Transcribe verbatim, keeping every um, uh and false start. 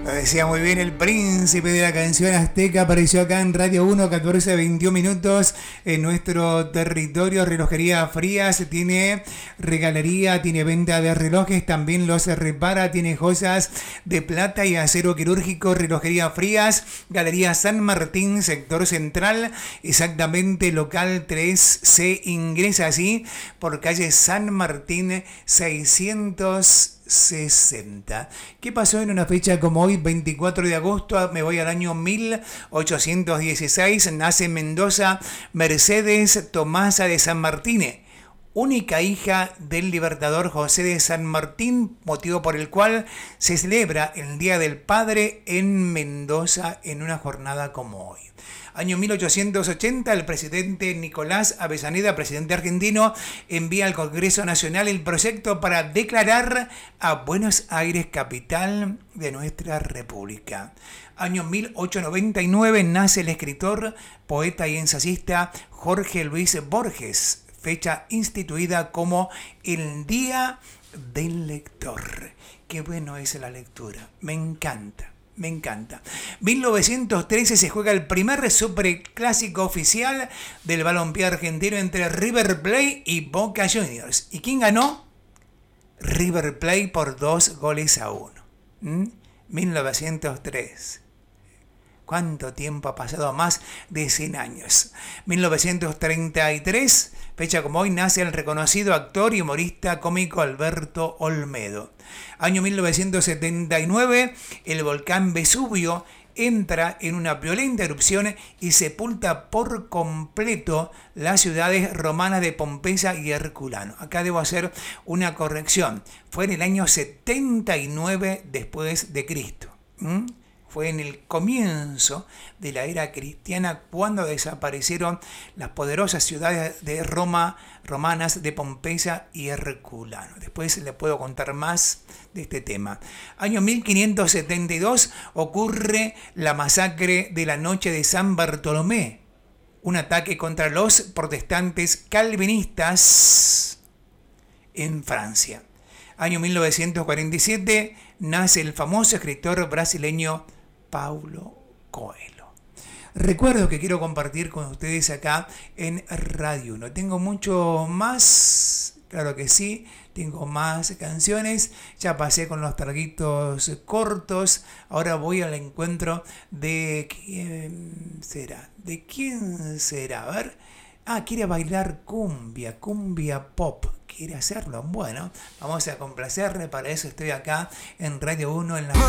Lo decía muy bien el príncipe de la canción azteca, apareció acá en Radio uno, catorce veintiún minutos en nuestro territorio. Relojería Frías tiene regalería, tiene venta de relojes, también los repara, tiene joyas de plata y acero quirúrgico. Relojería Frías, Galería San Martín, sector central, exactamente local tres C. Ingresa así por calle San Martín seiscientos sesenta. ¿Qué pasó en una fecha como hoy, veinticuatro de agosto? Me voy al año mil ochocientos dieciséis. Nace en Mendoza Mercedes Tomasa de San Martín, única hija del libertador José de San Martín, motivo por el cual se celebra el Día del Padre en Mendoza en una jornada como hoy. Año mil ochocientos ochenta, el presidente Nicolás Avellaneda, presidente argentino, envía al Congreso Nacional el proyecto para declarar a Buenos Aires capital de nuestra República. Año mil ochocientos noventa y nueve, nace el escritor, poeta y ensayista Jorge Luis Borges, fecha instituida como el Día del Lector. Qué bueno es la lectura, me encanta. Me encanta. mil novecientos trece se juega el primer superclásico oficial del balompié argentino entre River Plate y Boca Juniors. ¿Y quién ganó? River Plate por dos goles a uno. ¿Mm? mil novecientos tres. ¿Cuánto tiempo ha pasado? Más de cien años. mil novecientos treinta y tres, fecha como hoy, nace el reconocido actor y humorista cómico Alberto Olmedo. Año mil novecientos setenta y nueve, el volcán Vesubio entra en una violenta erupción y sepulta por completo las ciudades romanas de Pompeya y Herculano. Acá debo hacer una corrección. Fue en el año setenta y nueve después de Cristo. ¿Mm? Fue en el comienzo de la era cristiana cuando desaparecieron las poderosas ciudades de Roma, romanas de Pompeya y Herculano. Después les puedo contar más de este tema. Año mil quinientos setenta y dos ocurre la masacre de la noche de San Bartolomé, un ataque contra los protestantes calvinistas en Francia. Año mil novecientos cuarenta y siete nace el famoso escritor brasileño Paulo Coelho. Recuerdo que quiero compartir con ustedes acá en Radio uno. Tengo mucho más, claro que sí, tengo más canciones. Ya pasé con los traguitos cortos. Ahora voy al encuentro de quién será. ¿De quién será? A ver. Ah, quiere bailar cumbia, cumbia pop. ¿Quiere hacerlo? Bueno, vamos a complacerle. Para eso estoy acá en Radio uno en la